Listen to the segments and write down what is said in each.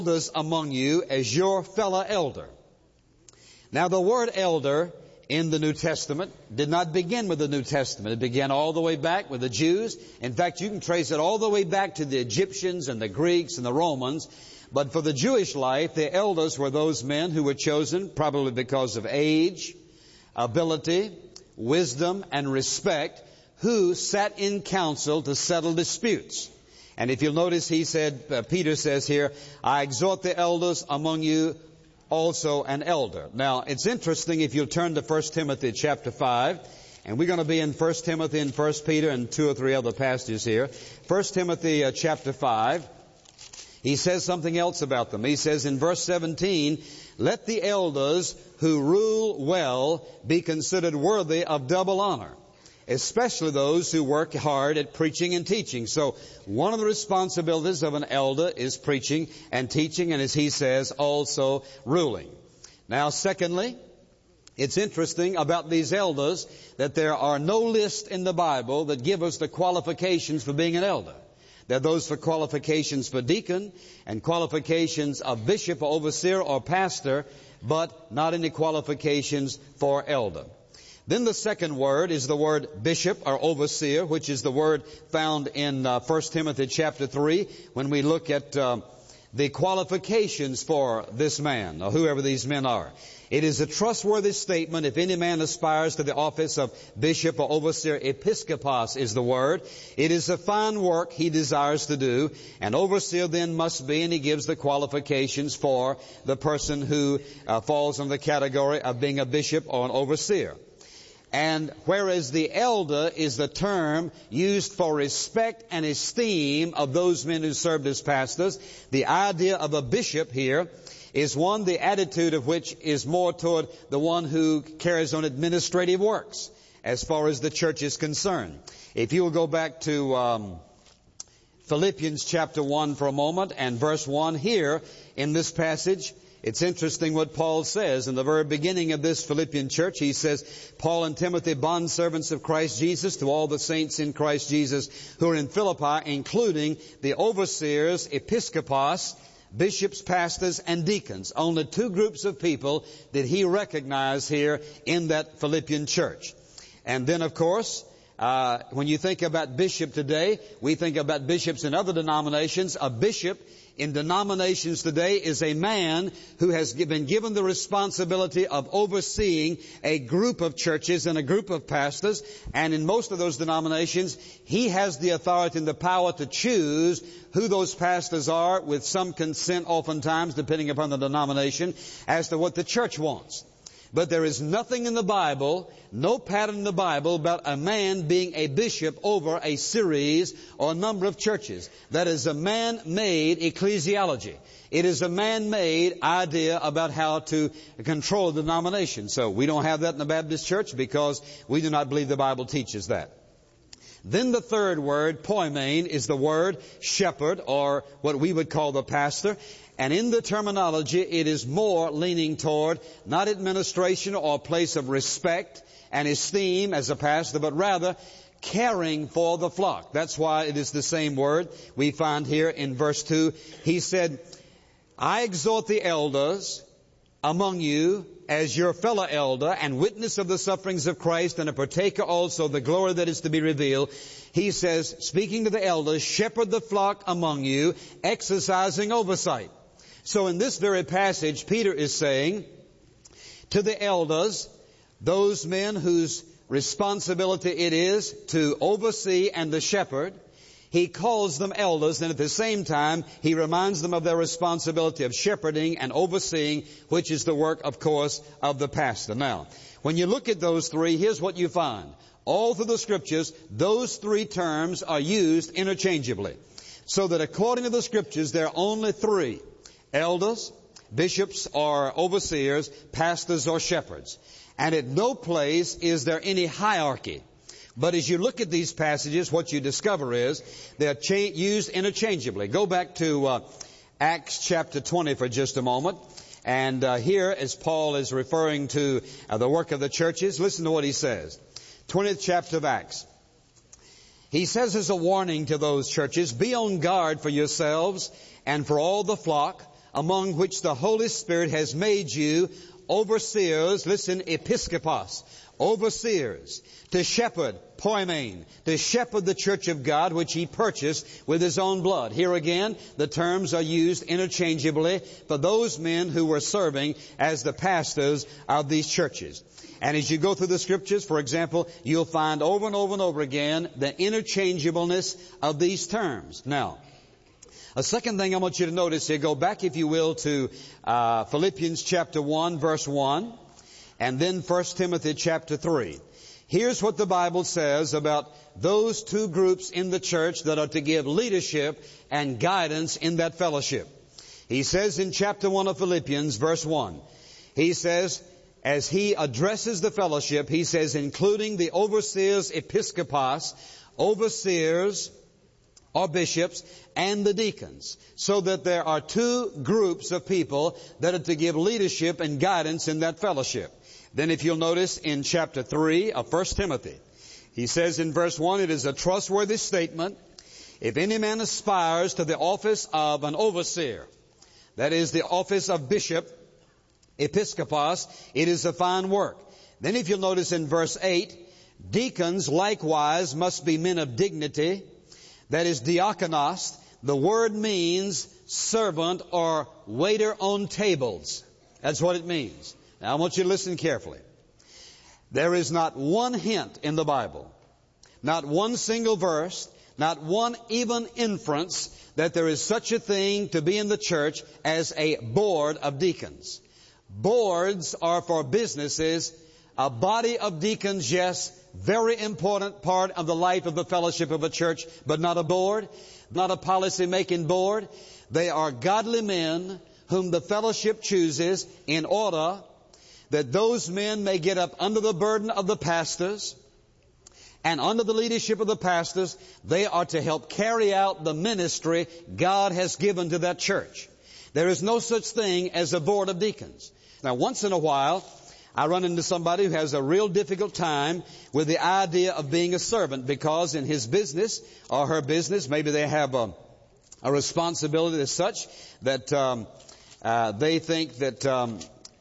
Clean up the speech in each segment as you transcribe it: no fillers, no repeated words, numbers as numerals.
elders among you as your fellow elder. Now the word elder in the New Testament did not begin with the New Testament. It began all the way back with the Jews. In fact, you can trace it all the way back to the Egyptians and the Greeks and the Romans. But for the Jewish life, the elders were those men who were chosen probably because of age, ability, wisdom, and respect, who sat in council to settle disputes. And if you'll notice, Peter says here, I exhort the elders among you, also an elder. Now, it's interesting if you'll turn to 1 Timothy chapter 5, and we're going to be in 1 Timothy and 1 Peter and 2 or 3 other passages here. 1 Timothy chapter 5, he says something else about them. He says in verse 17, let the elders who rule well be considered worthy of double honor, especially those who work hard at preaching and teaching. So one of the responsibilities of an elder is preaching and teaching, and as he says, also ruling. Now, secondly, it's interesting about these elders that there are no lists in the Bible that give us the qualifications for being an elder. There are those for qualifications for deacon and qualifications of bishop or overseer or pastor, but not any qualifications for elder. Then the second word is the word bishop or overseer, which is the word found in 1 Timothy chapter 3 when we look at the qualifications for this man or whoever these men are. It is a trustworthy statement if any man aspires to the office of bishop or overseer. Episkopos is the word. It is a fine work he desires to do. An overseer then must be, and he gives the qualifications for the person who falls in the category of being a bishop or an overseer. And whereas the elder is the term used for respect and esteem of those men who served as pastors, the idea of a bishop here is one, the attitude of which is more toward the one who carries on administrative works as far as the church is concerned. If you will go back to Philippians chapter 1 for a moment and verse 1 here in this passage, it's interesting what Paul says in the very beginning of this Philippian church. He says, Paul and Timothy, bondservants of Christ Jesus, to all the saints in Christ Jesus who are in Philippi, including the overseers, episkopos, bishops, pastors, and deacons. Only two groups of people did he recognize here in that Philippian church. And then, of course, when you think about bishop today, we think about bishops in other denominations. A bishop in denominations today is a man who has been given the responsibility of overseeing a group of churches and a group of pastors. And in most of those denominations, he has the authority and the power to choose who those pastors are, with some consent oftentimes, depending upon the denomination, as to what the church wants. But there is nothing in the Bible, no pattern in the Bible about a man being a bishop over a series or a number of churches. That is a man-made ecclesiology. It is a man-made idea about how to control a denomination. So we don't have that in the Baptist church because we do not believe the Bible teaches that. Then the third word, poimen, is the word shepherd, or what we would call the pastor. And in the terminology, it is more leaning toward not administration or a place of respect and esteem as a pastor, but rather caring for the flock. That's why it is the same word we find here in verse 2. He said, I exhort the elders among you as your fellow elder and witness of the sufferings of Christ and a partaker also of the glory that is to be revealed. He says, speaking to the elders, shepherd the flock among you, exercising oversight. So in this very passage, Peter is saying to the elders, those men whose responsibility it is to oversee and to shepherd, he calls them elders, and at the same time, he reminds them of their responsibility of shepherding and overseeing, which is the work, of course, of the pastor. Now, when you look at those three, here's what you find. All through the Scriptures, those three terms are used interchangeably. So that according to the Scriptures, there are only three: elders, bishops or overseers, pastors or shepherds. And at no place is there any hierarchy. But as you look at these passages, what you discover is they're used interchangeably. Go back to Acts chapter 20 for just a moment. And here, as Paul is referring to the work of the churches, listen to what he says. 20th chapter of Acts. He says as a warning to those churches, be on guard for yourselves and for all the flock among which the Holy Spirit has made you overseers, listen, episkopos, overseers, to shepherd, poimen, to shepherd the church of God, which He purchased with His own blood. Here again, the terms are used interchangeably for those men who were serving as the pastors of these churches. And as you go through the Scriptures, for example, you'll find over and over and over again the interchangeableness of these terms. Now, a second thing I want you to notice here, go back, if you will, to Philippians chapter 1, verse 1, and then 1 Timothy chapter 3. Here's what the Bible says about those two groups in the church that are to give leadership and guidance in that fellowship. He says in chapter 1 of Philippians, verse 1, he says, as he addresses the fellowship, he says, including the overseers, episkopos, overseers, or bishops, and the deacons, so that there are two groups of people that are to give leadership and guidance in that fellowship. Then if you'll notice in chapter 3 of 1 Timothy, he says in verse 1, it is a trustworthy statement, if any man aspires to the office of an overseer, that is the office of bishop, episkopos, it is a fine work. Then if you'll notice in verse 8, deacons likewise must be men of dignity, that is diakonos. The word means servant or waiter on tables. That's what it means. Now I want you to listen carefully. There is not one hint in the Bible, not one single verse, not one even inference that there is such a thing to be in the church as a board of deacons. Boards are for businesses. A body of deacons, yes, very important part of the life of the fellowship of a church, but not a board, not a policy-making board. They are godly men whom the fellowship chooses in order that those men may get up under the burden of the pastors, and under the leadership of the pastors, they are to help carry out the ministry God has given to that church. There is no such thing as a board of deacons. Now, once in a while, I run into somebody who has a real difficult time with the idea of being a servant, because in his business or her business, maybe they have a responsibility as such that they think that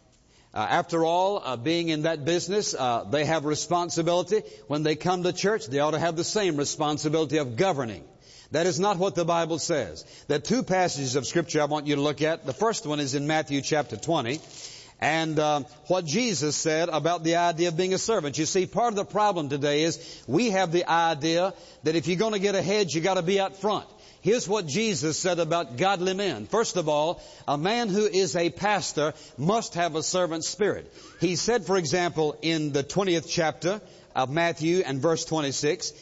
after all, being in that business, they have responsibility. When they come to church, they ought to have the same responsibility of governing. That is not what the Bible says. There are two passages of Scripture I want you to look at. The first one is in Matthew chapter 20. And what Jesus said about the idea of being a servant. You see, part of the problem today is we have the idea that if you're going to get ahead, you got to be out front. Here's what Jesus said about godly men. First of all, a man who is a pastor must have a servant spirit. He said, for example, in the 20th chapter of Matthew and verse 26,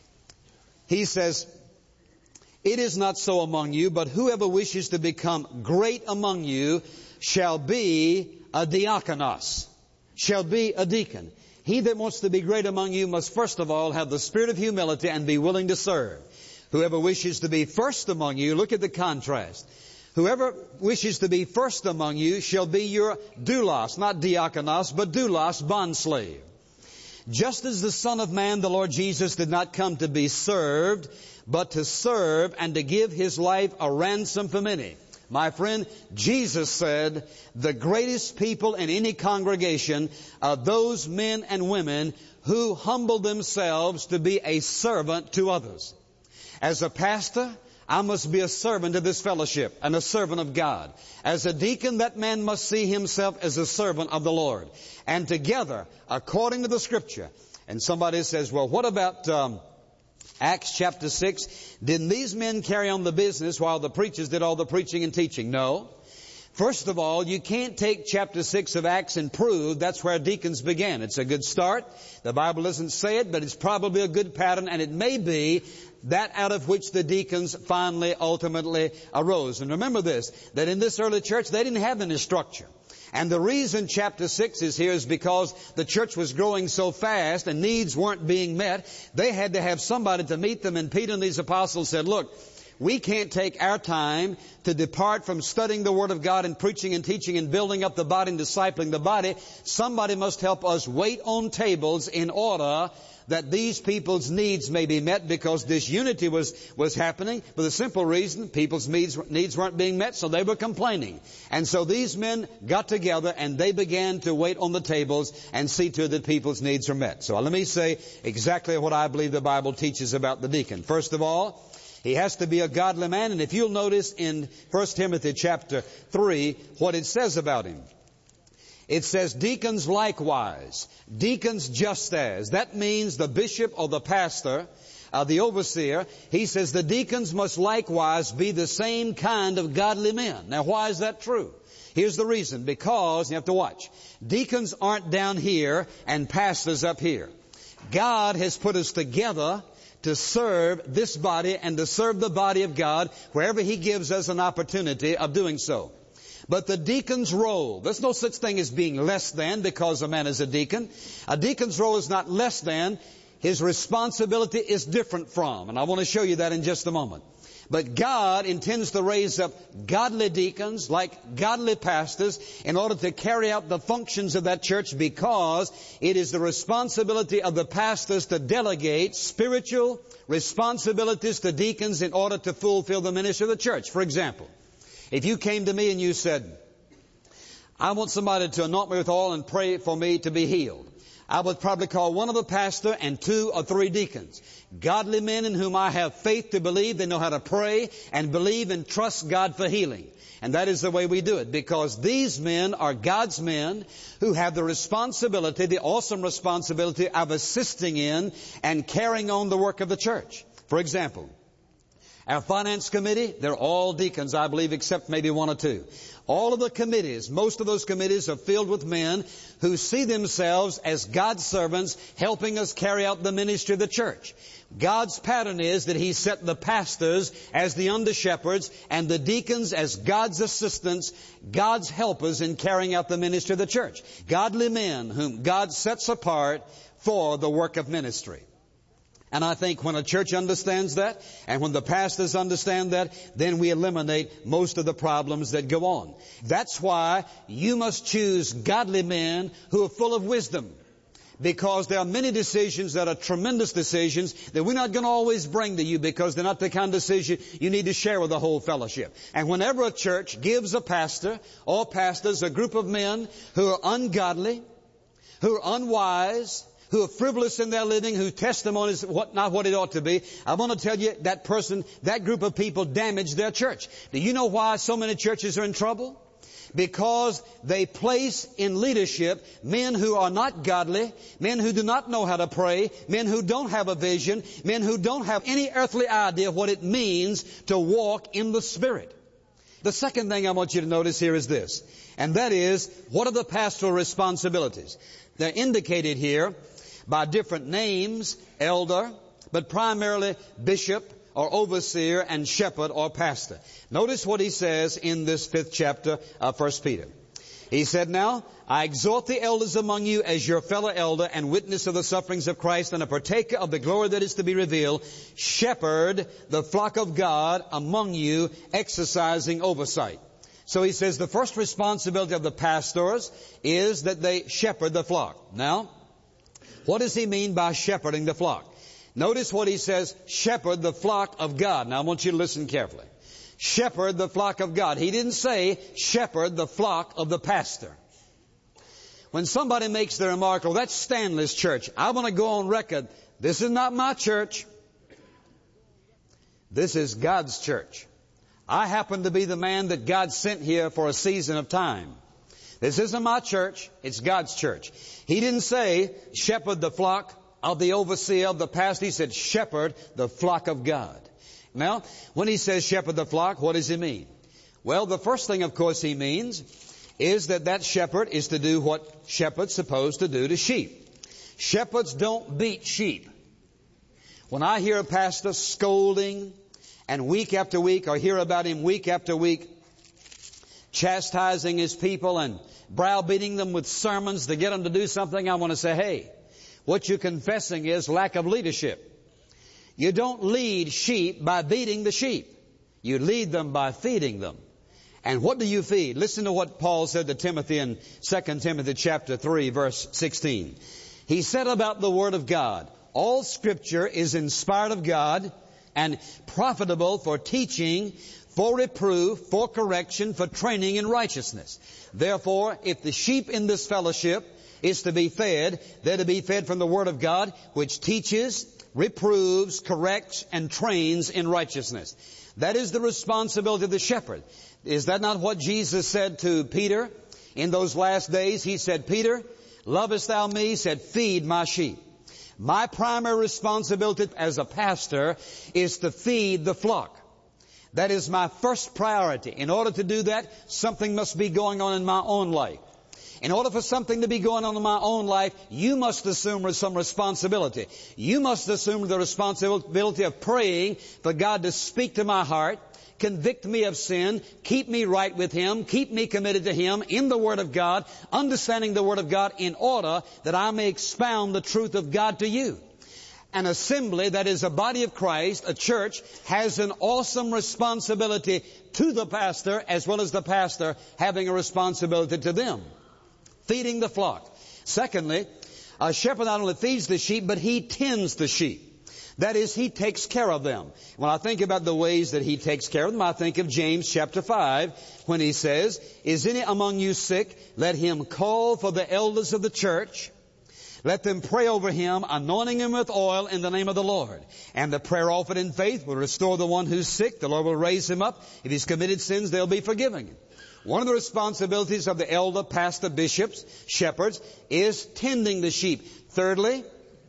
he says, it is not so among you, but whoever wishes to become great among you shall be a diakonos, shall be a deacon. He that wants to be great among you must first of all have the spirit of humility and be willing to serve. Whoever wishes to be first among you, look at the contrast. Whoever wishes to be first among you shall be your doulos, not diakonos, but doulos, bondslave. Just as the Son of Man, the Lord Jesus, did not come to be served, but to serve and to give His life a ransom for many. My friend, Jesus said the greatest people in any congregation are those men and women who humble themselves to be a servant to others. As a pastor, I must be a servant of this fellowship and a servant of God. As a deacon, that man must see himself as a servant of the Lord. And together, according to the Scripture, and somebody says, well, what about Acts chapter 6? Didn't these men carry on the business while the preachers did all the preaching and teaching? No. First of all, you can't take chapter 6 of Acts and prove that's where deacons began. It's a good start. The Bible doesn't say it, but it's probably a good pattern, and it may be that out of which the deacons finally, ultimately arose. And remember this, that in this early church, they didn't have any structure. And the reason chapter 6 is here is because the church was growing so fast and needs weren't being met. They had to have somebody to meet them. And Peter and these apostles said, look, we can't take our time to depart from studying the Word of God and preaching and teaching and building up the body and discipling the body. Somebody must help us wait on tables in order that these people's needs may be met, because this unity was happening for the simple reason people's needs weren't being met, so they were complaining. And so these men got together and they began to wait on the tables and see to it that people's needs are met. So let me say exactly what I believe the Bible teaches about the deacon. First of all, he has to be a godly man. And if you'll notice in 1 Timothy chapter 3 what it says about him. It says, deacons likewise, deacons just as. That means the bishop or the pastor, the overseer. He says the deacons must likewise be the same kind of godly men. Now, why is that true? Here's the reason. Because, you have to watch, deacons aren't down here and pastors up here. God has put us together to serve this body and to serve the body of God wherever He gives us an opportunity of doing so. But the deacon's role, there's no such thing as being less than because a man is a deacon. A deacon's role is not less than. His responsibility is different from. And I want to show you that in just a moment. But God intends to raise up godly deacons like godly pastors in order to carry out the functions of that church, because it is the responsibility of the pastors to delegate spiritual responsibilities to deacons in order to fulfill the ministry of the church. For example, if you came to me and you said, I want somebody to anoint me with oil and pray for me to be healed, I would probably call one of the pastor and 2 or 3 deacons. Godly men in whom I have faith to believe. They know how to pray and believe and trust God for healing. And that is the way we do it, because these men are God's men who have the responsibility, the awesome responsibility of assisting in and carrying on the work of the church. For example, our finance committee, they're all deacons, I believe, except maybe 1 or 2. All of the committees, most of those committees are filled with men who see themselves as God's servants helping us carry out the ministry of the church. God's pattern is that He set the pastors as the under-shepherds and the deacons as God's assistants, God's helpers in carrying out the ministry of the church. Godly men whom God sets apart for the work of ministry. And I think when a church understands that, and when the pastors understand that, then we eliminate most of the problems that go on. That's why you must choose godly men who are full of wisdom. Because there are many decisions that are tremendous decisions that we're not going to always bring to you, because they're not the kind of decision you need to share with the whole fellowship. And whenever a church gives a pastor or pastors a group of men who are ungodly, who are unwise, who are frivolous in their living, whose testimony is not what it ought to be, I want to tell you that person, that group of people damage their church. Do you know why so many churches are in trouble? Because they place in leadership men who are not godly, men who do not know how to pray, men who don't have a vision, men who don't have any earthly idea what it means to walk in the Spirit. The second thing I want you to notice here is this, and that is, what are the pastoral responsibilities? They're indicated here by different names, elder, but primarily bishop or overseer and shepherd or pastor. Notice what he says in this 5th chapter of 1 Peter. He said, now, I exhort the elders among you as your fellow elder and witness of the sufferings of Christ and a partaker of the glory that is to be revealed. Shepherd the flock of God among you, exercising oversight. So he says the first responsibility of the pastors is that they shepherd the flock. Now, what does he mean by shepherding the flock? Notice what he says, shepherd the flock of God. Now I want you to listen carefully. Shepherd the flock of God. He didn't say shepherd the flock of the pastor. When somebody makes the remark, oh, that's Stanley's church, I want to go on record, this is not my church. This is God's church. I happen to be the man that God sent here for a season of time. This isn't my church, it's God's church. He didn't say shepherd the flock of the overseer of the pastor. He said shepherd the flock of God. Now, when he says shepherd the flock, what does he mean? Well, the first thing, of course, he means is that shepherd is to do what shepherds supposed to do to sheep. Shepherds don't beat sheep. When I hear a pastor scolding and week after week, or hear about him week after week, chastising his people and browbeating them with sermons to get them to do something, I want to say, hey, what you're confessing is lack of leadership. You don't lead sheep by beating the sheep. You lead them by feeding them. And what do you feed? Listen to what Paul said to Timothy in 2 Timothy chapter 3, verse 16. He said about the Word of God, all Scripture is inspired of God and profitable for teaching, for reproof, for correction, for training in righteousness. Therefore, if the sheep in this fellowship is to be fed, they're to be fed from the Word of God, which teaches, reproves, corrects, and trains in righteousness. That is the responsibility of the shepherd. Is that not what Jesus said to Peter in those last days? He said, Peter, lovest thou me? He said, feed my sheep. My primary responsibility as a pastor is to feed the flock. That is my first priority. In order to do that, something must be going on in my own life. In order for something to be going on in my own life, you must assume some responsibility. You must assume the responsibility of praying for God to speak to my heart, convict me of sin, keep me right with Him, keep me committed to Him in the Word of God, understanding the Word of God in order that I may expound the truth of God to you. An assembly, that is a body of Christ, a church, has an awesome responsibility to the pastor as well as the pastor having a responsibility to them. Feeding the flock. Secondly, a shepherd not only feeds the sheep, but he tends the sheep. That is, he takes care of them. When I think about the ways that he takes care of them, I think of James chapter 5 when he says, is any among you sick? Let him call for the elders of the church. Let them pray over him, anointing him with oil in the name of the Lord. And the prayer offered in faith will restore the one who's sick. The Lord will raise him up. If he's committed sins, they'll be forgiven. One of the responsibilities of the elder, pastor, bishops, shepherds is tending the sheep. Thirdly,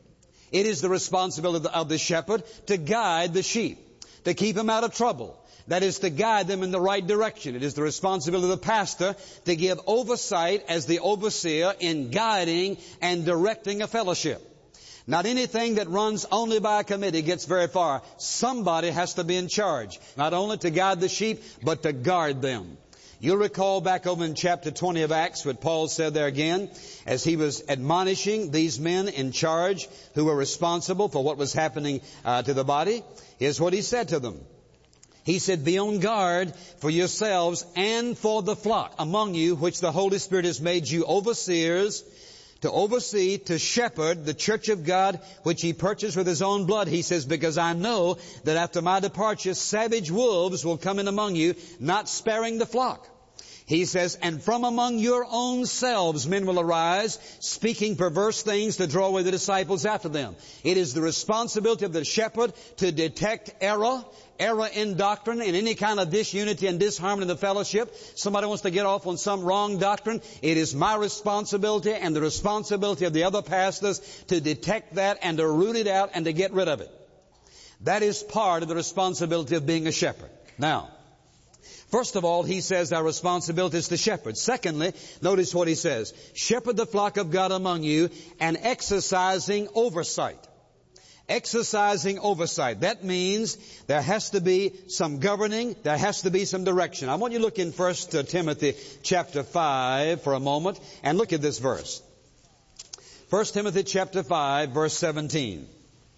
it is the responsibility of the shepherd to guide the sheep, to keep them out of trouble. That is, to guide them in the right direction. It is the responsibility of the pastor to give oversight as the overseer in guiding and directing a fellowship. Not anything that runs only by a committee gets very far. Somebody has to be in charge, not only to guide the sheep, but to guard them. You'll recall back over in chapter 20 of Acts what Paul said there again, as he was admonishing these men in charge who were responsible for what was happening to the body. Here's what he said to them. He said, be on guard for yourselves and for the flock among you, which the Holy Spirit has made you overseers, to oversee, to shepherd the church of God, which He purchased with His own blood. He says, because I know that after my departure, savage wolves will come in among you, not sparing the flock. He says, and from among your own selves men will arise, speaking perverse things to draw away the disciples after them. It is the responsibility of the shepherd to detect error in doctrine, and any kind of disunity and disharmony in the fellowship. Somebody wants to get off on some wrong doctrine. It is my responsibility and the responsibility of the other pastors to detect that and to root it out and to get rid of it. That is part of the responsibility of being a shepherd. Now, first of all, he says our responsibility is to shepherd. Secondly, notice what he says. Shepherd the flock of God among you and exercising oversight. Exercising oversight. That means there has to be some governing. There has to be some direction. I want you to look in 1 Timothy chapter 5 for a moment and look at this verse. 1 Timothy chapter 5 verse 17.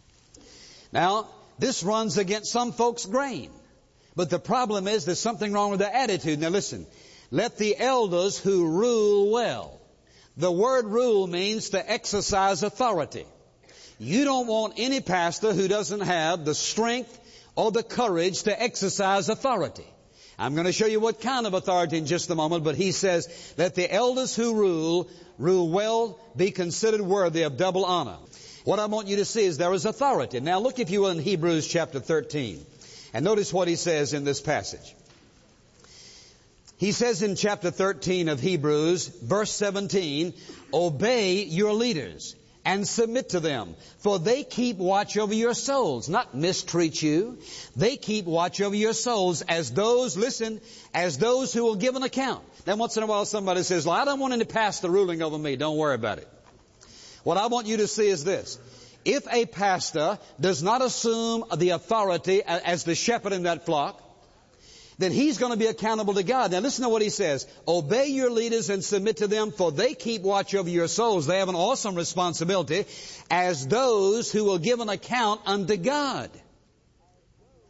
Now, this runs against some folks' grain. But the problem is there's something wrong with their attitude. Now listen. Let the elders who rule well. The word rule means to exercise authority. You don't want any pastor who doesn't have the strength or the courage to exercise authority. I'm going to show you what kind of authority in just a moment, but he says, let the elders who rule well, be considered worthy of double honor. What I want you to see is there is authority. Now look, if you will, in Hebrews chapter 13, and notice what he says in this passage. He says in chapter 13 of Hebrews, verse 17, obey your leaders and submit to them, for they keep watch over your souls, not mistreat you. They keep watch over your souls as those, listen, as those who will give an account. Then once in a while somebody says, well, I don't want any pastor ruling over me. Don't worry about it. What I want you to see is this. If a pastor does not assume the authority as the shepherd in that flock, then he's going to be accountable to God. Now listen to what he says. Obey your leaders and submit to them, for they keep watch over your souls. They have an awesome responsibility as those who will give an account unto God.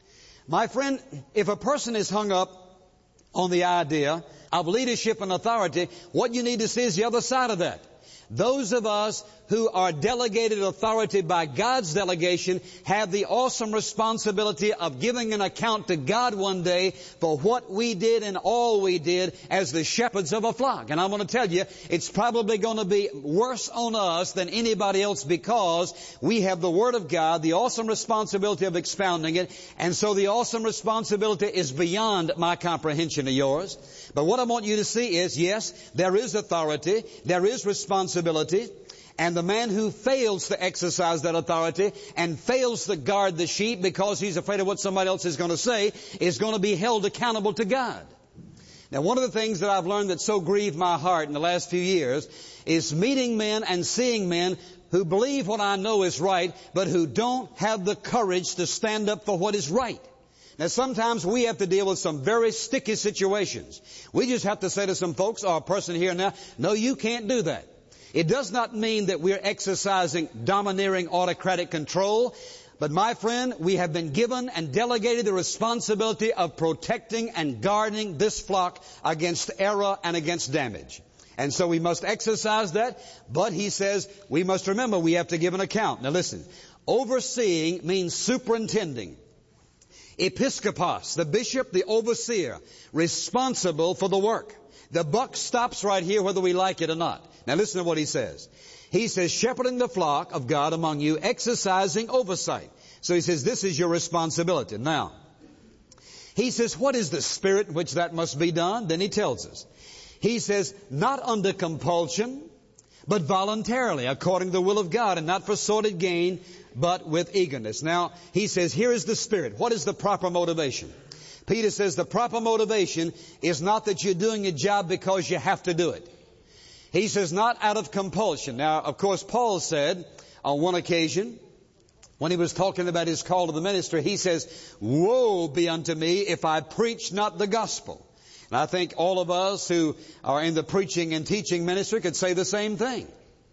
My friend, if a person is hung up on the idea of leadership and authority, what you need to see is the other side of that. Those of us who are delegated authority by God's delegation have the awesome responsibility of giving an account to God one day for what we did and all we did as the shepherds of a flock. And I'm going to tell you, it's probably going to be worse on us than anybody else because we have the Word of God, the awesome responsibility of expounding it, and so the awesome responsibility is beyond my comprehension of yours. But what I want you to see is, yes, there is authority, there is responsibility, and the man who fails to exercise that authority and fails to guard the sheep because he's afraid of what somebody else is going to say is going to be held accountable to God. Now, one of the things that I've learned that so grieved my heart in the last few years is meeting men and seeing men who believe what I know is right, but who don't have the courage to stand up for what is right. Now, sometimes we have to deal with some very sticky situations. We just have to say to some folks or a person here now, no, you can't do that. It does not mean that we're exercising domineering autocratic control. But my friend, we have been given and delegated the responsibility of protecting and guarding this flock against error and against damage. And so we must exercise that. But he says we must remember we have to give an account. Now listen, overseeing means superintending. Episkopos, the bishop, the overseer, responsible for the work. The buck stops right here whether we like it or not. Now listen to what he says. He says, shepherding the flock of God among you, exercising oversight. So he says, this is your responsibility. Now, he says, what is the spirit in which that must be done? Then he tells us. He says, not under compulsion, but voluntarily, according to the will of God, and not for sordid gain, but with eagerness. Now, he says, here is the spirit. What is the proper motivation? Peter says the proper motivation is not that you're doing a job because you have to do it. He says not out of compulsion. Now, of course, Paul said on one occasion, when he was talking about his call to the ministry, he says, woe be unto me if I preach not the gospel. And I think all of us who are in the preaching and teaching ministry could say the same thing.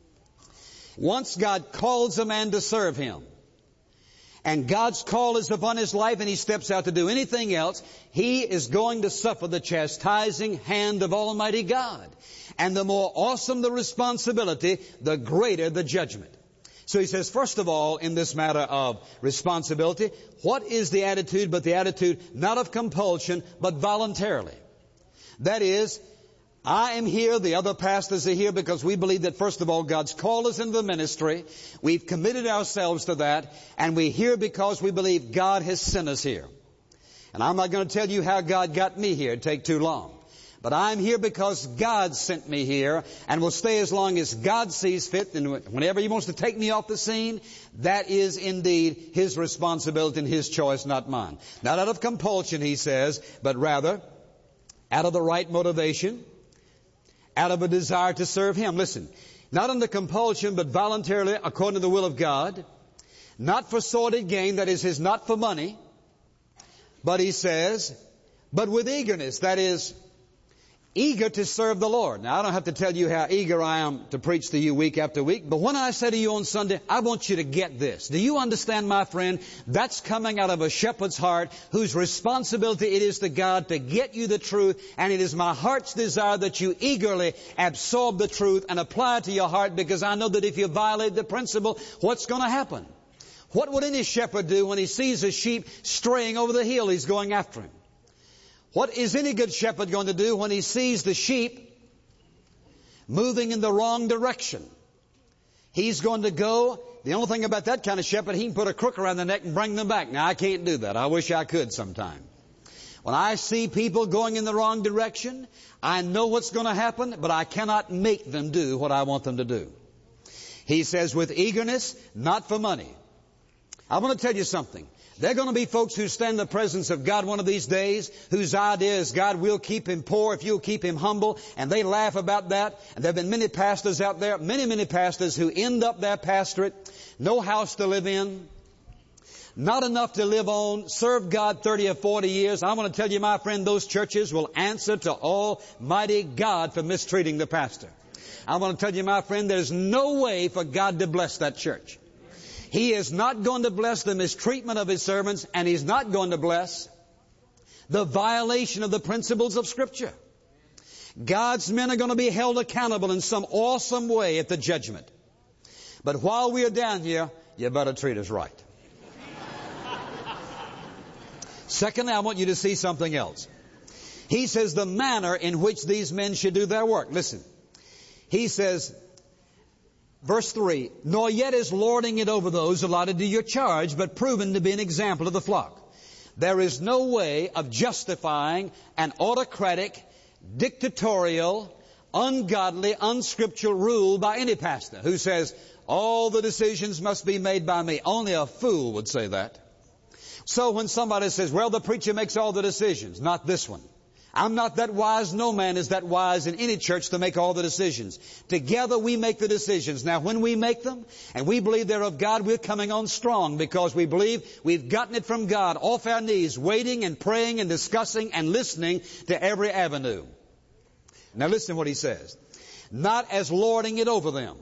Once God calls a man to serve Him, and God's call is upon his life and he steps out to do anything else, he is going to suffer the chastising hand of Almighty God. And the more awesome the responsibility, the greater the judgment. So he says, first of all, in this matter of responsibility, what is the attitude but the attitude not of compulsion but voluntarily? That is, I am here, the other pastors are here because we believe that first of all God's called us into the ministry. We've committed ourselves to that, and we're here because we believe God has sent us here. And I'm not going to tell you how God got me here. It'd take too long. But I'm here because God sent me here and will stay as long as God sees fit. And whenever He wants to take me off the scene, that is indeed His responsibility and His choice, not mine. Not out of compulsion, he says, but rather out of the right motivation, out of a desire to serve Him. Listen, not under compulsion, but voluntarily according to the will of God, not for sordid gain, that is not for money, but he says, but with eagerness, that is, eager to serve the Lord. Now, I don't have to tell you how eager I am to preach to you week after week, but when I say to you on Sunday, I want you to get this. Do you understand, my friend? That's coming out of a shepherd's heart whose responsibility it is to God to get you the truth, and it is my heart's desire that you eagerly absorb the truth and apply it to your heart, because I know that if you violate the principle, what's going to happen? What would any shepherd do when he sees a sheep straying over the hill he's going after him? What is any good shepherd going to do when he sees the sheep moving in the wrong direction? He's going to go. The only thing about that kind of shepherd, he can put a crook around the neck and bring them back. Now, I can't do that. I wish I could sometime. When I see people going in the wrong direction, I know what's going to happen, but I cannot make them do what I want them to do. He says, with eagerness, not for money. I want to tell you something. There are going to be folks who stand in the presence of God one of these days whose idea is God will keep him poor if you'll keep him humble, and they laugh about that. And there have been many pastors out there, many pastors who end up their pastorate, no house to live in, not enough to live on, served God 30 or 40 years. I want to tell you, my friend, those churches will answer to Almighty God for mistreating the pastor. I want to tell you, my friend, there's no way for God to bless that church. He is not going to bless the mistreatment of His servants, and He's not going to bless the violation of the principles of Scripture. God's men are going to be held accountable in some awesome way at the judgment. But while we are down here, you better treat us right. Secondly, I want you to see something else. He says the manner in which these men should do their work. Listen. He says, verse 3, nor yet is lording it over those allotted to your charge, but proven to be an example to the flock. There is no way of justifying an autocratic, dictatorial, ungodly, unscriptural rule by any pastor who says, all the decisions must be made by me. Only a fool would say that. So when somebody says, well, the preacher makes all the decisions, not this one. I'm not that wise. No man is that wise in any church to make all the decisions. Together we make the decisions. Now when we make them and we believe they're of God, we're coming on strong because we believe we've gotten it from God, off our knees, waiting and praying and discussing and listening to every avenue. Now listen to what he says. Not as lording it over them.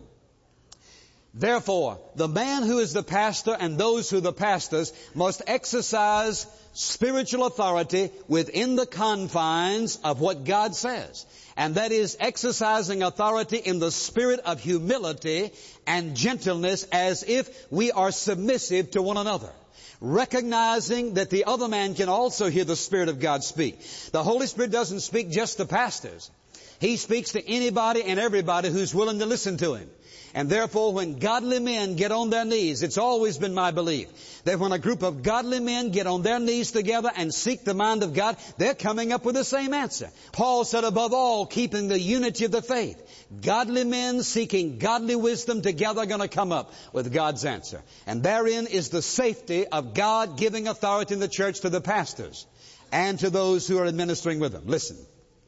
Therefore, the man who is the pastor and those who are the pastors must exercise spiritual authority within the confines of what God says. And that is exercising authority in the spirit of humility and gentleness as if we are submissive to one another. Recognizing that the other man can also hear the Spirit of God speak. The Holy Spirit doesn't speak just to pastors. He speaks to anybody and everybody who's willing to listen to Him. And therefore, when godly men get on their knees, it's always been my belief that when a group of godly men get on their knees together and seek the mind of God, they're coming up with the same answer. Paul said, above all, keeping the unity of the faith. Godly men seeking godly wisdom together are going to come up with God's answer. And therein is the safety of God giving authority in the church to the pastors and to those who are administering with them. Listen.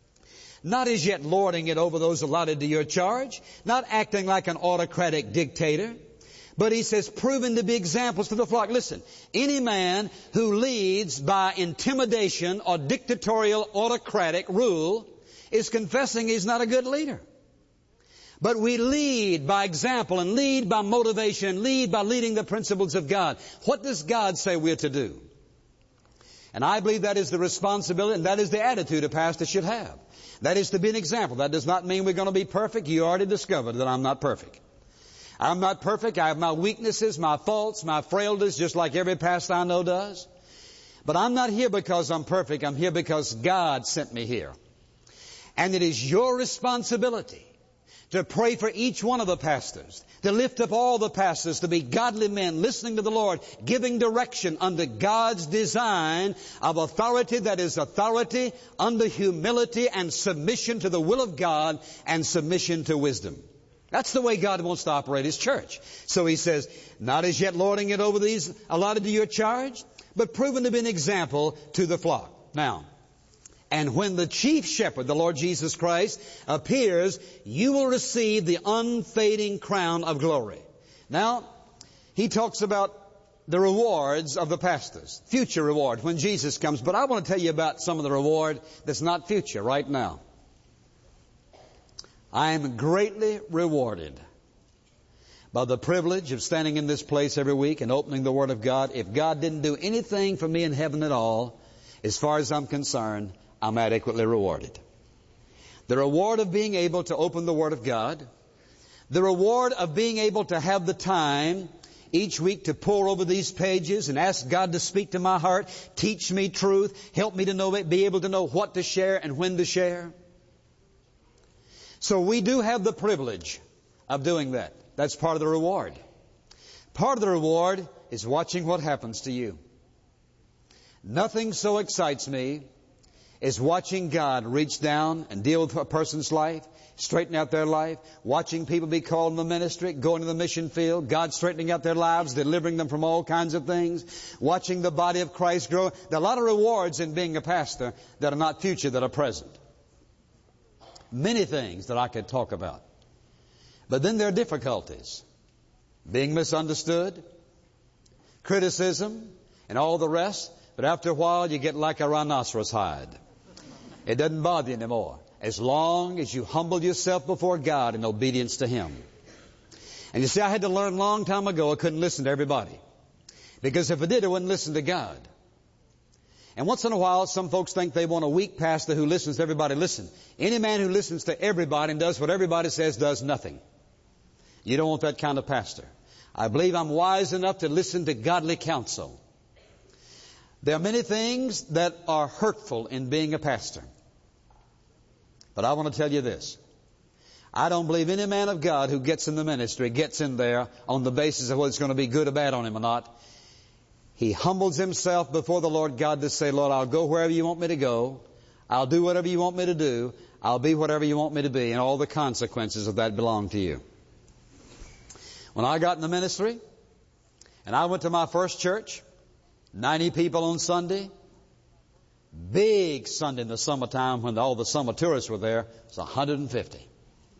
Not as yet lording it over those allotted to your charge, not acting like an autocratic dictator, but he says proven to be examples to the flock. Listen, any man who leads by intimidation or dictatorial autocratic rule is confessing he's not a good leader. But we lead by example and lead by motivation and lead by leading the principles of God. What does God say we're to do? And I believe that is the responsibility and that is the attitude a pastor should have. That is to be an example. That does not mean we're going to be perfect. You already discovered that I'm not perfect. I'm not perfect. I have my weaknesses, my faults, my frailties, just like every pastor I know does. But I'm not here because I'm perfect. I'm here because God sent me here. And it is your responsibility to pray for each one of the pastors, to lift up all the pastors, to be godly men, listening to the Lord, giving direction under God's design of authority that is authority under humility and submission to the will of God and submission to wisdom. That's the way God wants to operate His church. So He says, not as yet lording it over these allotted to your charge, but proven to be an example to the flock. Now, and when the chief shepherd, the Lord Jesus Christ, appears, you will receive the unfading crown of glory. Now, he talks about the rewards of the pastors, future reward when Jesus comes. But I want to tell you about some of the reward that's not future right now. I am greatly rewarded by the privilege of standing in this place every week and opening the Word of God. If God didn't do anything for me in heaven at all, as far as I'm concerned, I'm adequately rewarded. The reward of being able to open the Word of God. The reward of being able to have the time each week to pore over these pages and ask God to speak to my heart, teach me truth, help me to know, be able to know what to share and when to share. So we do have the privilege of doing that. That's part of the reward. Part of the reward is watching what happens to you. Nothing so excites me is watching God reach down and deal with a person's life, straighten out their life, watching people be called in the ministry, going to the mission field, God straightening out their lives, delivering them from all kinds of things, watching the body of Christ grow. There are a lot of rewards in being a pastor that are not future, that are present. Many things that I could talk about. But then there are difficulties. Being misunderstood, criticism, and all the rest. But after a while, you get like a rhinoceros hide. It doesn't bother you anymore, as long as you humble yourself before God in obedience to Him. And you see, I had to learn a long time ago I couldn't listen to everybody. Because if I did, I wouldn't listen to God. And once in a while, some folks think they want a weak pastor who listens to everybody. Listen, any man who listens to everybody and does what everybody says does nothing. You don't want that kind of pastor. I believe I'm wise enough to listen to godly counsel. There are many things that are hurtful in being a pastor. But I want to tell you this. I don't believe any man of God who gets in the ministry gets in there on the basis of whether it's going to be good or bad on him or not. He humbles himself before the Lord God to say, Lord, I'll go wherever you want me to go. I'll do whatever you want me to do. I'll be whatever you want me to be. And all the consequences of that belong to you. When I got in the ministry, and I went to my first church, 90 people on Sunday, big Sunday in the summertime when all the summer tourists were there, it's 150.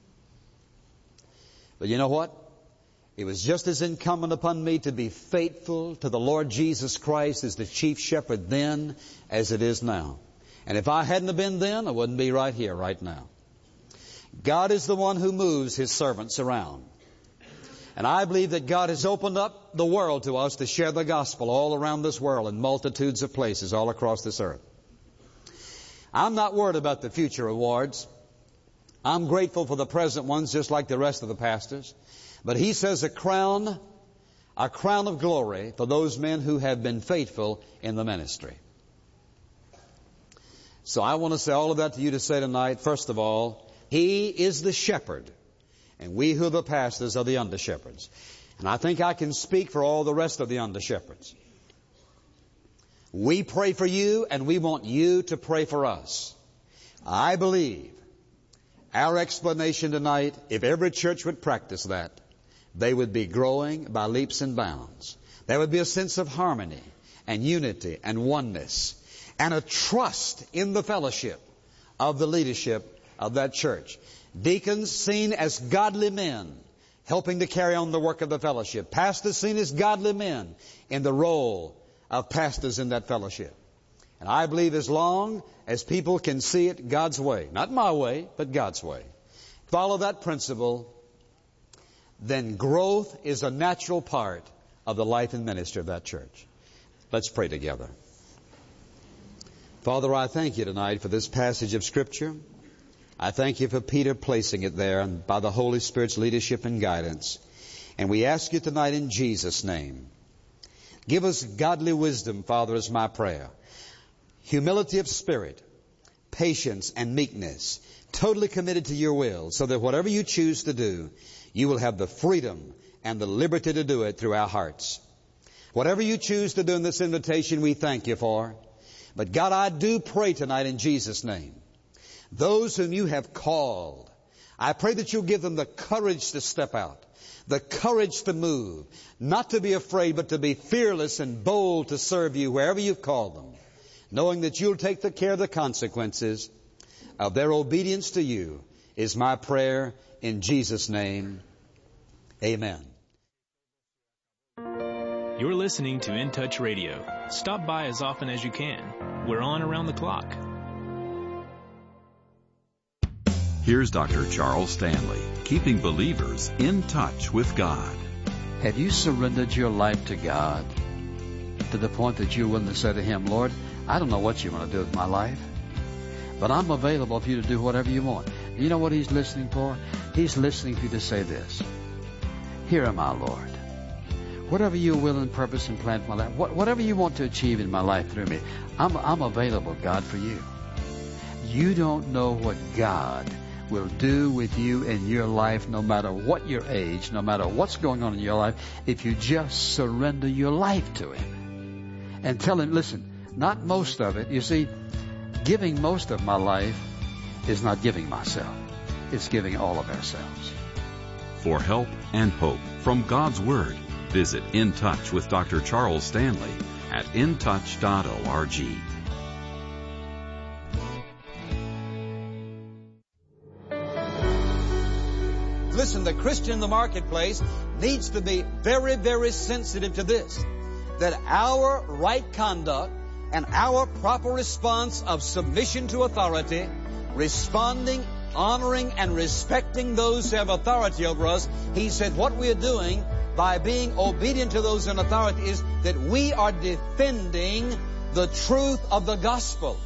But you know what? It was just as incumbent upon me to be faithful to the Lord Jesus Christ as the chief shepherd then as it is now. And if I hadn't have been then, I wouldn't be right here right now. God is the one who moves His servants around. And I believe that God has opened up the world to us to share the gospel all around this world in multitudes of places all across this earth. I'm not worried about the future rewards. I'm grateful for the present ones just like the rest of the pastors. But He says a crown of glory for those men who have been faithful in the ministry. So I want to say all of that to you to say tonight. First of all, He is the shepherd, and we who are the pastors are the under-shepherds. And I think I can speak for all the rest of the under-shepherds. We pray for you, and we want you to pray for us. I believe our explanation tonight, if every church would practice that, they would be growing by leaps and bounds. There would be a sense of harmony and unity and oneness and a trust in the fellowship of the leadership of that church. Deacons seen as godly men helping to carry on the work of the fellowship. Pastors seen as godly men in the role of pastors in that fellowship. And I believe as long as people can see it God's way, not my way, but God's way, follow that principle, then growth is a natural part of the life and ministry of that church. Let's pray together. Father, I thank you tonight for this passage of Scripture. I thank you for Peter placing it there and by the Holy Spirit's leadership and guidance. And we ask you tonight in Jesus' name, give us godly wisdom, Father, is my prayer. Humility of spirit, patience and meekness, totally committed to your will, so that whatever you choose to do, you will have the freedom and the liberty to do it through our hearts. Whatever you choose to do in this invitation, we thank you for. But God, I do pray tonight in Jesus' name, those whom you have called, I pray that you'll give them the courage to step out, the courage to move, not to be afraid, but to be fearless and bold to serve you wherever you've called them, knowing that you'll take the care of the consequences of their obedience to you, is my prayer in Jesus' name. Amen. You're listening to In Touch Radio. Stop by as often as you can. We're on around the clock. Here's Dr. Charles Stanley, keeping believers in touch with God. Have you surrendered your life to God to the point that you're willing to say to Him, Lord, I don't know what you want to do with my life, but I'm available for you to do whatever you want. You know what He's listening for? He's listening for you to say this. Here am I, Lord. Whatever your will and purpose and plan for my life, whatever you want to achieve in my life through me, I'm available, God, for you. You don't know what God will do with you in your life, no matter what your age, no matter what's going on in your life, if you just surrender your life to Him. And tell Him, listen, not most of it. You see, giving most of my life is not giving myself. It's giving all of ourselves. For help and hope from God's Word, visit In Touch with Dr. Charles Stanley at intouch.org. Listen, the Christian in the marketplace needs to be very, very sensitive to this, that our right conduct and our proper response of submission to authority, responding honoring and respecting those who have authority over us, he said what we are doing by being obedient to those in authority is that we are defending the truth of the gospel.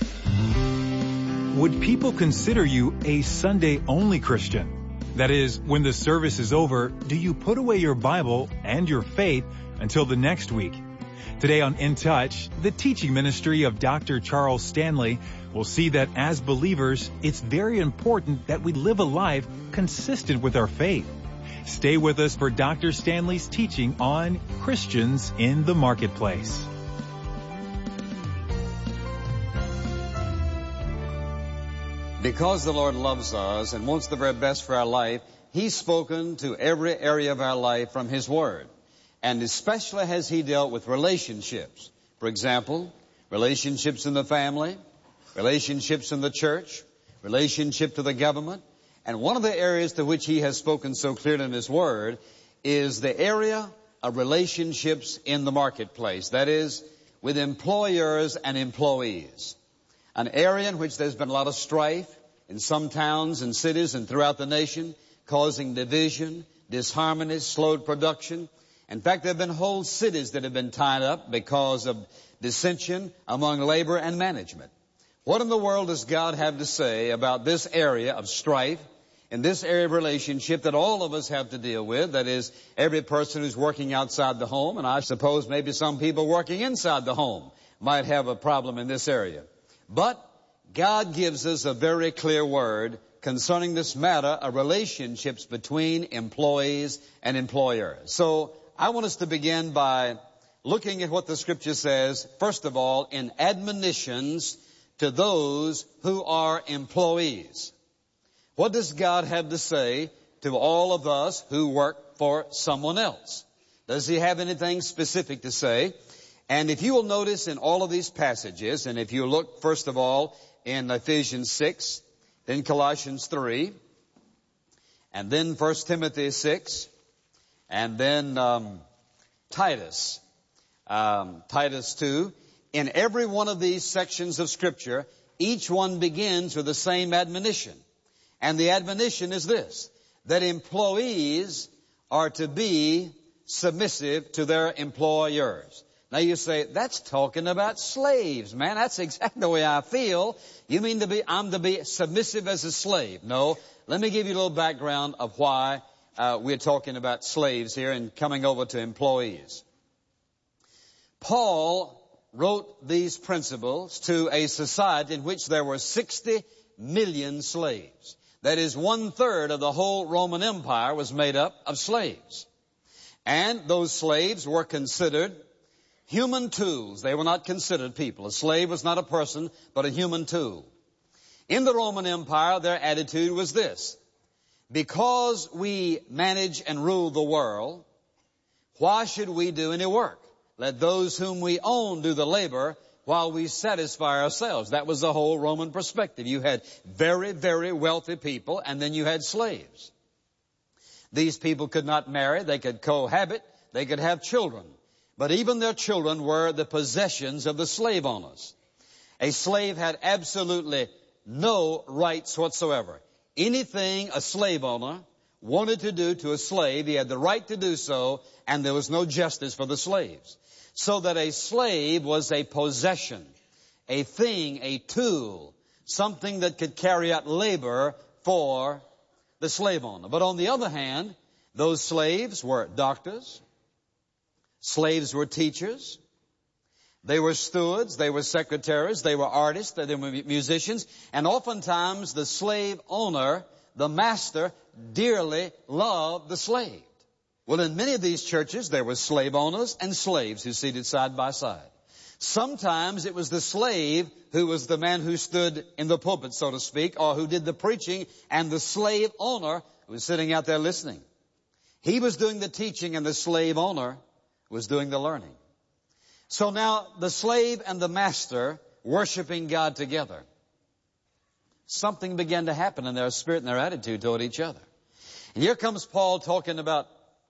Would people consider you a Sunday-only Christian? That is, when the service is over, do you put away your Bible and your faith until the next week? Today on In Touch, the teaching ministry of Dr. Charles Stanley will see that as believers, it's very important that we live a life consistent with our faith. Stay with us for Dr. Stanley's teaching on Christians in the Marketplace. Because the Lord loves us and wants the very best for our life, He's spoken to every area of our life from His Word. And especially has He dealt with relationships. For example, relationships in the family, relationships in the church, relationship to the government. And one of the areas to which He has spoken so clearly in His Word is the area of relationships in the marketplace. That is, with employers and employees. An area in which there's been a lot of strife in some towns and cities and throughout the nation, causing division, disharmony, slowed production. In fact, there have been whole cities that have been tied up because of dissension among labor and management. What in the world does God have to say about this area of strife, in this area of relationship that all of us have to deal with? That is, every person who's working outside the home, and I suppose maybe some people working inside the home might have a problem in this area. But God gives us a very clear word concerning this matter of relationships between employees and employers. So I want us to begin by looking at what the Scripture says, first of all, in admonitions to those who are employees. What does God have to say to all of us who work for someone else? Does He have anything specific to say? And if you will notice in all of these passages, and if you look first of all in Ephesians 6, then Colossians 3, and then 1 Timothy 6, and then Titus 2, in every one of these sections of Scripture, each one begins with the same admonition. And the admonition is this, that employees are to be submissive to their employers. Now you say, that's talking about slaves, man. That's exactly the way I feel. You mean I'm to be submissive as a slave? No. Let me give you a little background of why we're talking about slaves here and coming over to employees. Paul wrote these principles to a society in which there were 60 million slaves. That is, 1/3 of the whole Roman Empire was made up of slaves. And those slaves were considered human tools. They were not considered people. A slave was not a person, but a human tool. In the Roman Empire, their attitude was this: because we manage and rule the world, why should we do any work? Let those whom we own do the labor while we satisfy ourselves. That was the whole Roman perspective. You had very, very wealthy people, and then you had slaves. These people could not marry. They could cohabit. They could have children. But even their children were the possessions of the slave owners. A slave had absolutely no rights whatsoever. Anything a slave owner wanted to do to a slave, he had the right to do so, and there was no justice for the slaves. So that a slave was a possession, a thing, a tool, something that could carry out labor for the slave owner. But on the other hand, those slaves were doctors, slaves were teachers, they were stewards, they were secretaries, they were artists, they were musicians, and oftentimes the slave owner, the master, dearly loved the slave. Well, in many of these churches, there were slave owners and slaves who seated side by side. Sometimes it was the slave who was the man who stood in the pulpit, so to speak, or who did the preaching, and the slave owner was sitting out there listening. He was doing the teaching, and the slave owner was doing the learning. So now the slave and the master worshiping God together. Something began to happen in their spirit and their attitude toward each other. And here comes Paul talking about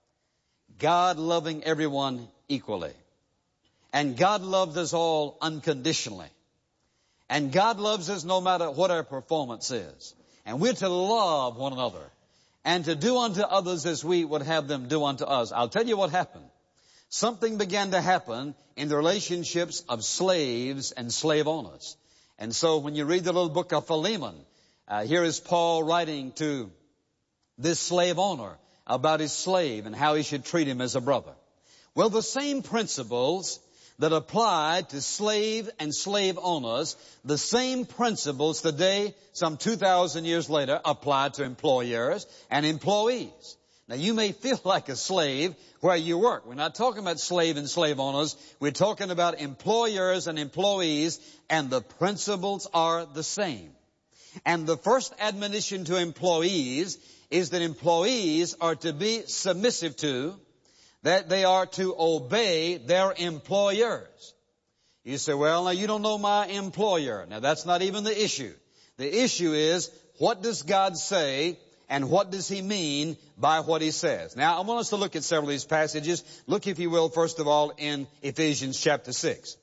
God loving everyone equally. And God loves us all unconditionally. And God loves us no matter what our performance is. And we're to love one another and to do unto others as we would have them do unto us. I'll tell you what happened. Something began to happen in the relationships of slaves and slave owners. And so when you read the little book of Philemon, here is Paul writing to this slave owner about his slave and how he should treat him as a brother. Well, the same principles that applied to slave and slave owners, the same principles today, some 2,000 years later, apply to employers and employees. Now, you may feel like a slave where you work. We're not talking about slave and slave owners. We're talking about employers and employees, and the principles are the same. And the first admonition to employees is that employees are to be submissive to, that they are to obey their employers. You say, well, now you don't know my employer. Now that's not even the issue. The issue is, what does God say and what does He mean by what He says? Now I want us to look at several of these passages. Look, if you will, first of all, in Ephesians chapter 6.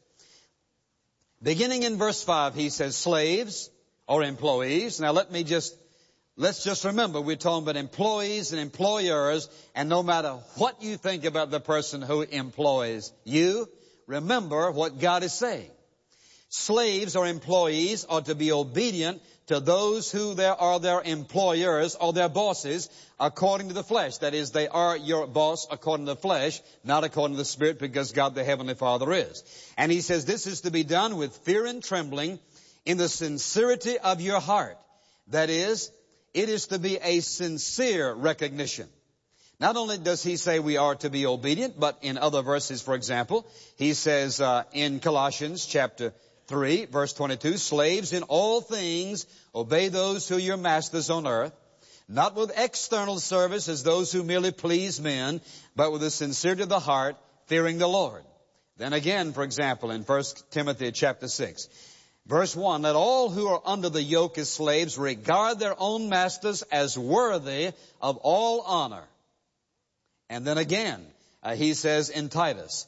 Beginning in verse 5, he says, slaves or employees. Now let's just remember, we're talking about employees and employers, and no matter what you think about the person who employs you, remember what God is saying. Slaves or employees are to be obedient to those who are their employers or their bosses according to the flesh. That is, they are your boss according to the flesh, not according to the Spirit, because God the Heavenly Father is. And he says this is to be done with fear and trembling in the sincerity of your heart. That is, it is to be a sincere recognition. Not only does he say we are to be obedient, but in other verses, for example, he says in Colossians chapter 3, verse 22, slaves in all things obey those who are your masters on earth, not with external service as those who merely please men, but with a sincerity of the heart, fearing the Lord. Then again, for example, in 1 Timothy chapter 6, verse 1, let all who are under the yoke as slaves regard their own masters as worthy of all honor. And then again, he says in Titus,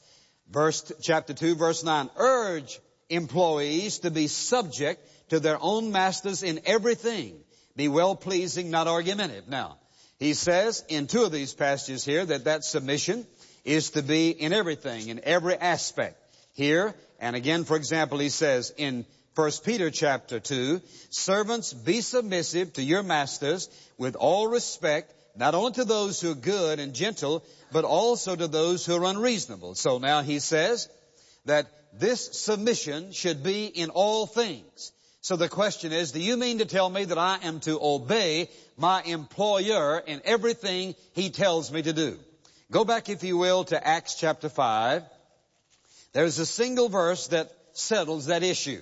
chapter 2, verse 9, urge employees to be subject to their own masters in everything. Be well-pleasing, not argumentative. Now, he says in two of these passages here that submission is to be in everything, in every aspect. Here, and again, for example, he says in 1 Peter chapter 2, servants, be submissive to your masters with all respect, not only to those who are good and gentle, but also to those who are unreasonable. So now he says that this submission should be in all things. So the question is, do you mean to tell me that I am to obey my employer in everything he tells me to do? Go back, if you will, to Acts chapter 5. There's a single verse that settles that issue.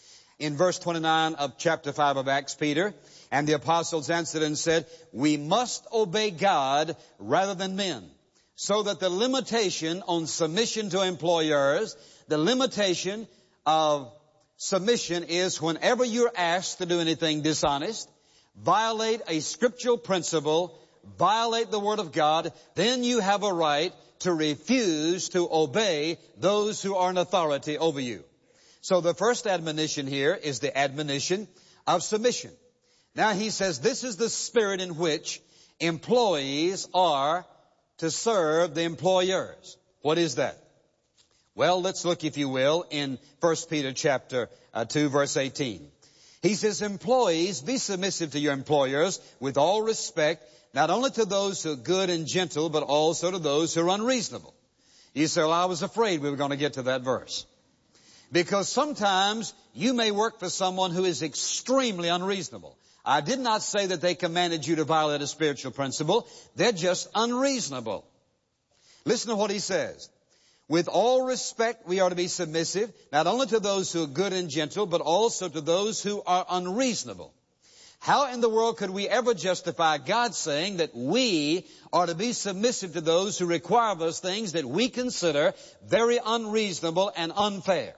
In verse 29 of chapter 5 of Acts, Peter and the apostles answered and said, we must obey God rather than men. So that the limitation on submission to employers, the limitation of submission is whenever you're asked to do anything dishonest, violate a scriptural principle, violate the Word of God, then you have a right to refuse to obey those who are in authority over you. So the first admonition here is the admonition of submission. Now he says this is the spirit in which employees are to serve the employers. What is that? Well, let's look, if you will, in 1 Peter chapter 2, verse 18. He says, employees, be submissive to your employers with all respect, not only to those who are good and gentle, but also to those who are unreasonable. You say, well, I was afraid we were going to get to that verse. Because sometimes you may work for someone who is extremely unreasonable. I did not say that they commanded you to violate a spiritual principle. They're just unreasonable. Listen to what he says. With all respect, we are to be submissive, not only to those who are good and gentle, but also to those who are unreasonable. How in the world could we ever justify God saying that we are to be submissive to those who require of us things that we consider very unreasonable and unfair?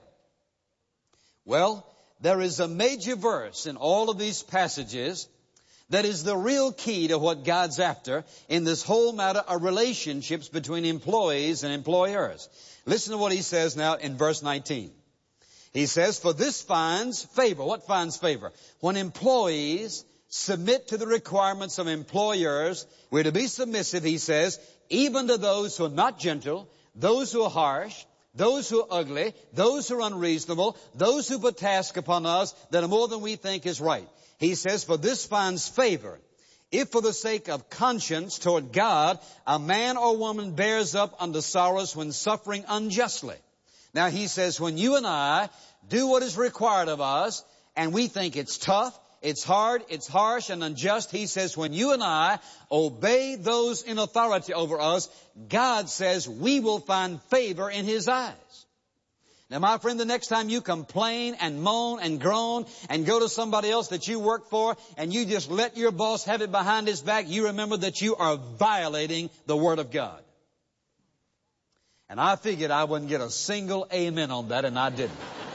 Well, there is a major verse in all of these passages that is the real key to what God's after in this whole matter of relationships between employees and employers. Listen to what he says now in verse 19. He says, for this finds favor. What finds favor? When employees submit to the requirements of employers. We're to be submissive, he says, even to those who are not gentle, those who are harsh, those who are ugly, those who are unreasonable, those who put tasks upon us that are more than we think is right. He says, for this finds favor, if for the sake of conscience toward God, a man or woman bears up under sorrows when suffering unjustly. Now he says, when you and I do what is required of us, and we think it's tough, it's hard, it's harsh and unjust, he says, when you and I obey those in authority over us, God says we will find favor in his eyes. Now, my friend, the next time you complain and moan and groan and go to somebody else that you work for and you just let your boss have it behind his back, you remember that you are violating the Word of God. And I figured I wouldn't get a single amen on that, and I didn't.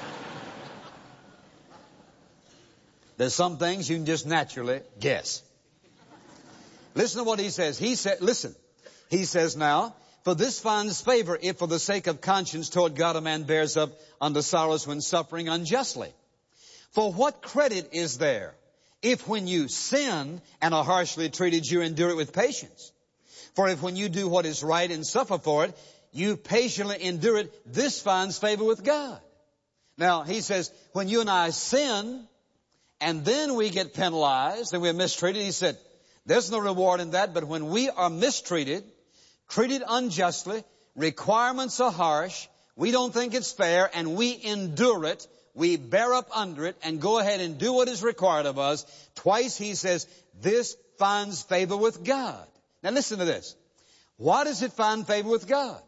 There's some things you can just naturally guess. Listen to what he says. He says now, for this finds favor if for the sake of conscience toward God a man bears up under sorrows when suffering unjustly. For what credit is there if when you sin and are harshly treated you endure it with patience? For if when you do what is right and suffer for it, you patiently endure it, this finds favor with God. Now, he says, when you and I sin and then we get penalized and we're mistreated, he said, there's no reward in that, but when we are mistreated, treated unjustly, requirements are harsh, we don't think it's fair, and we endure it, we bear up under it, and go ahead and do what is required of us. Twice he says, this finds favor with God. Now listen to this. Why does it find favor with God?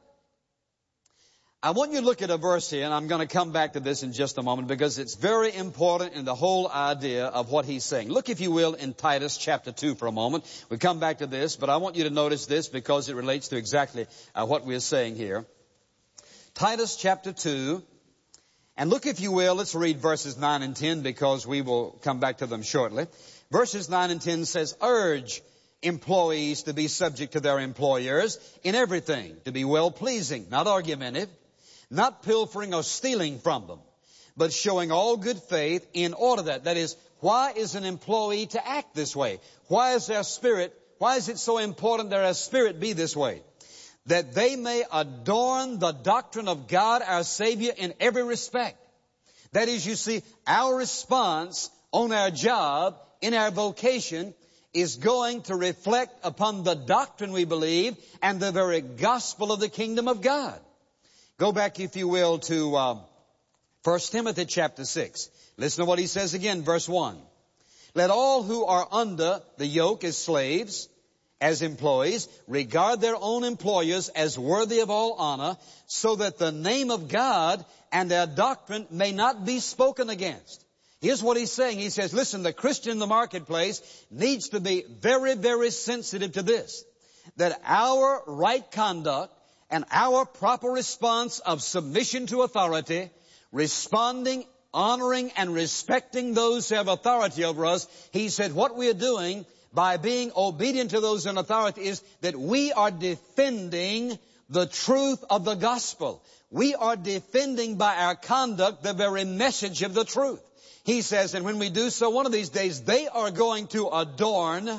I want you to look at a verse here, and I'm going to come back to this in just a moment because it's very important in the whole idea of what he's saying. Look, if you will, in Titus chapter 2 for a moment. We'll come back to this, but I want you to notice this because it relates to exactly what we're saying here. Titus chapter 2, and look, if you will, let's read verses 9 and 10 because we will come back to them shortly. Verses 9 and 10 says, urge employees to be subject to their employers in everything, to be well-pleasing, not argumentative, not pilfering or stealing from them, but showing all good faith in order that is, why is an employee to act this way? Why is it so important that our spirit be this way? That they may adorn the doctrine of God our Savior in every respect. That is, you see, our response on our job, in our vocation, is going to reflect upon the doctrine we believe and the very gospel of the kingdom of God. Go back, if you will, to 1 Timothy chapter 6. Listen to what he says again, verse 1. Let all who are under the yoke as slaves, as employees, regard their own employers as worthy of all honor, so that the name of God and their doctrine may not be spoken against. Here's what he's saying. He says, listen, the Christian in the marketplace needs to be very, very sensitive to this, that our right conduct and our proper response of submission to authority, responding, honoring, and respecting those who have authority over us, he said what we are doing by being obedient to those in authority is that we are defending the truth of the gospel. We are defending by our conduct the very message of the truth. He says, and when we do so, one of these days, they are going to adorn,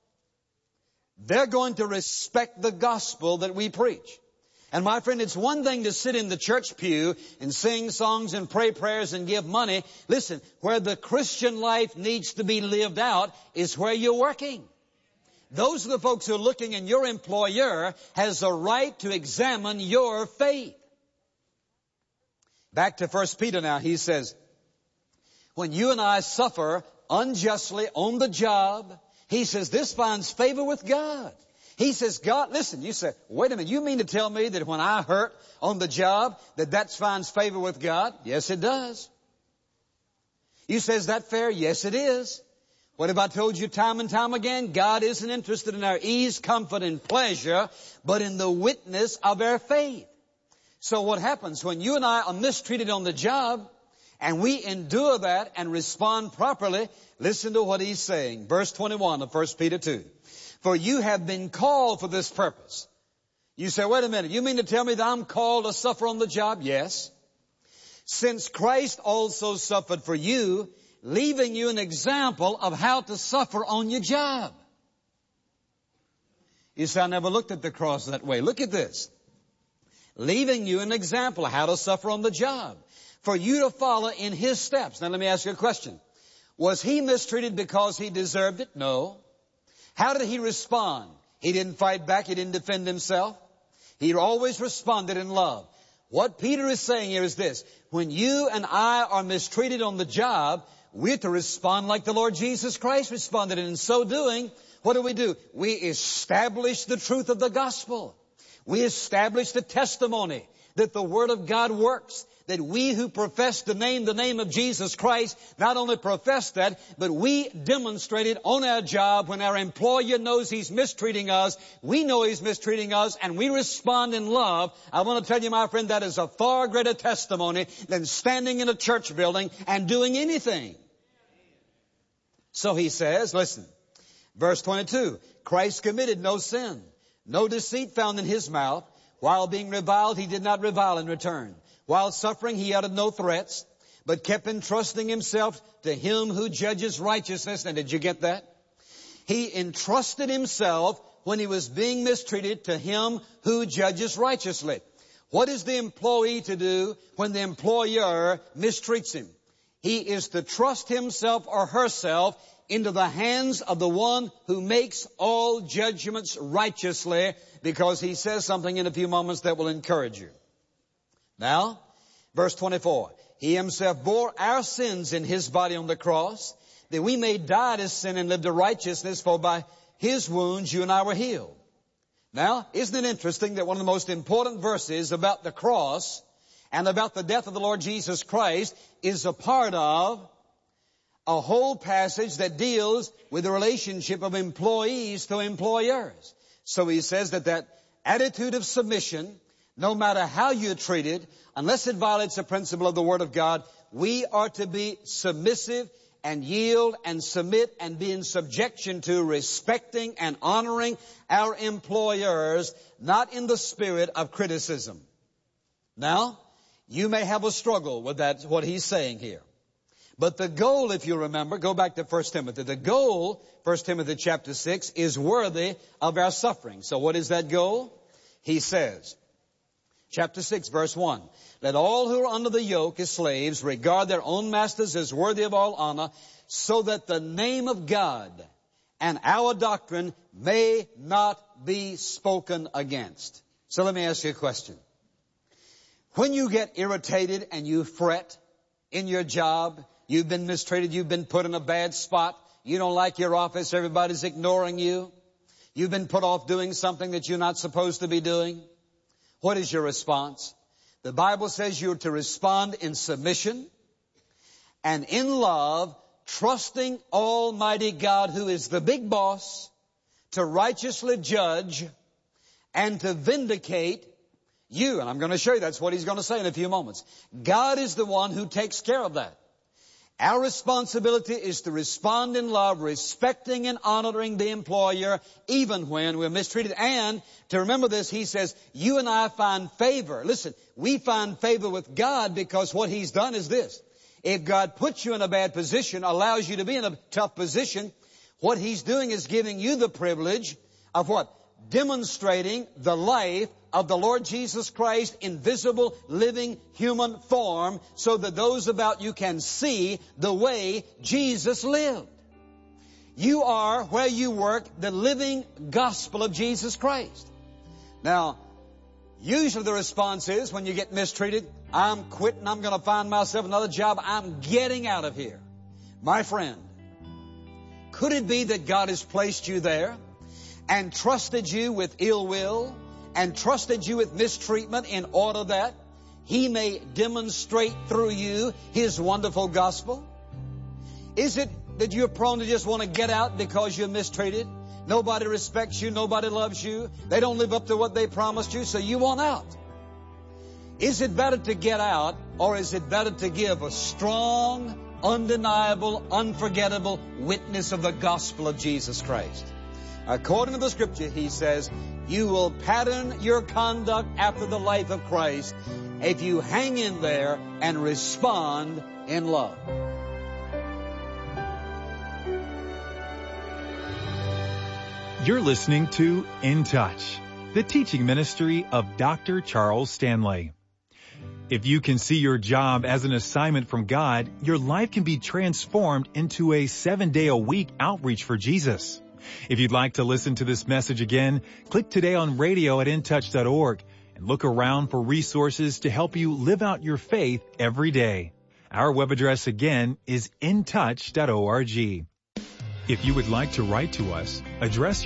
they're going to respect the gospel that we preach. And my friend, it's one thing to sit in the church pew and sing songs and pray prayers and give money. Listen, where the Christian life needs to be lived out is where you're working. Those are the folks who are looking, and your employer has a right to examine your faith. Back to 1 Peter now, he says, when you and I suffer unjustly on the job, he says this finds favor with God. He says, God, listen, you say, wait a minute, you mean to tell me that when I hurt on the job, that finds favor with God? Yes, it does. You say, is that fair? Yes, it is. What have I told you time and time again? God isn't interested in our ease, comfort, and pleasure, but in the witness of our faith. So what happens when you and I are mistreated on the job, and we endure that and respond properly? Listen to what he's saying. Verse 21 of 1 Peter 2. For you have been called for this purpose. You say, wait a minute, you mean to tell me that I'm called to suffer on the job? Yes. Since Christ also suffered for you, leaving you an example of how to suffer on your job. You say, I never looked at the cross that way. Look at this. Leaving you an example of how to suffer on the job. For you to follow in His steps. Now let me ask you a question. Was He mistreated because He deserved it? No. How did He respond? He didn't fight back. He didn't defend Himself. He always responded in love. What Peter is saying here is this. When you and I are mistreated on the job, we're to respond like the Lord Jesus Christ responded. And in so doing, what do? We establish the truth of the gospel. We establish the testimony that the Word of God works. That we who profess the name of Jesus Christ, not only profess that, but we demonstrate it on our job when our employer knows he's mistreating us. We know he's mistreating us, and we respond in love. I want to tell you, my friend, that is a far greater testimony than standing in a church building and doing anything. So he says, listen, verse 22, Christ committed no sin, no deceit found in His mouth. While being reviled, He did not revile in return. While suffering, He uttered no threats, but kept entrusting Himself to Him who judges righteousness. Now, did you get that? He entrusted Himself when He was being mistreated to Him who judges righteously. What is the employee to do when the employer mistreats him? He is to trust himself or herself into the hands of the one who makes all judgments righteously, because he says something in a few moments that will encourage you. Now, verse 24, He Himself bore our sins in His body on the cross, that we may die to sin and live to righteousness, for by His wounds you and I were healed. Now, isn't it interesting that one of the most important verses about the cross and about the death of the Lord Jesus Christ is a part of a whole passage that deals with the relationship of employees to employers. So he says that attitude of submission, no matter how you're treated, unless it violates the principle of the Word of God, we are to be submissive and yield and submit and be in subjection to, respecting and honoring our employers, not in the spirit of criticism. Now, you may have a struggle with that, what he's saying here. But the goal, if you remember, go back to 1 Timothy. The goal, 1 Timothy chapter 6, is worthy of our suffering. So what is that goal? He says, chapter 6, verse 1, Let all who are under the yoke as slaves regard their own masters as worthy of all honor, so that the name of God and our doctrine may not be spoken against. So let me ask you a question. When you get irritated and you fret in your job, you've been mistreated, you've been put in a bad spot, you don't like your office, everybody's ignoring you, you've been put off doing something that you're not supposed to be doing, what is your response? The Bible says you're to respond in submission and in love, trusting Almighty God, who is the big boss, to righteously judge and to vindicate you. And I'm going to show you that's what he's going to say in a few moments. God is the one who takes care of that. Our responsibility is to respond in love, respecting and honoring the employer, even when we're mistreated. And to remember this, he says, you and I find favor. Listen, we find favor with God because what He's done is this. If God puts you in a bad position, allows you to be in a tough position, what He's doing is giving you the privilege of what? Demonstrating the life of the Lord Jesus Christ in visible, living, human form, so that those about you can see the way Jesus lived. You are, where you work, the living gospel of Jesus Christ. Now, usually the response is, when you get mistreated, I'm quitting, I'm going to find myself another job, I'm getting out of here. My friend, could it be that God has placed you there and trusted you with ill will and trusted you with mistreatment in order that He may demonstrate through you His wonderful gospel? Is it that you're prone to just want to get out because you're mistreated? Nobody respects you, nobody loves you, they don't live up to what they promised you, so you want out. Is it better to get out, or is it better to give a strong, undeniable, unforgettable witness of the gospel of Jesus Christ? According to the Scripture, he says, you will pattern your conduct after the life of Christ if you hang in there and respond in love. You're listening to In Touch, the teaching ministry of Dr. Charles Stanley. If you can see your job as an assignment from God, your life can be transformed into a 7-day-a-week outreach for Jesus. If you'd like to listen to this message again, click today on radio at intouch.org and look around for resources to help you live out your faith every day. Our web address again is intouch.org. If you would like to write to us, address